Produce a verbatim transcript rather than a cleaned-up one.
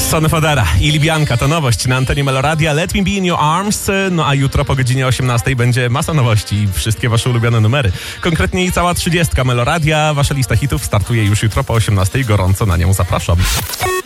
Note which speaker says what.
Speaker 1: Sonny Fodera i Libianka to nowość na antenie Meloradia. Let Me Be In Your Arms. No a jutro po godzinie osiemnastej będzie masa nowości i wszystkie wasze ulubione numery. Konkretnie i cała trzydziestka Meloradia. Wasza lista hitów startuje już jutro po osiemnastej. Gorąco na nią zapraszam.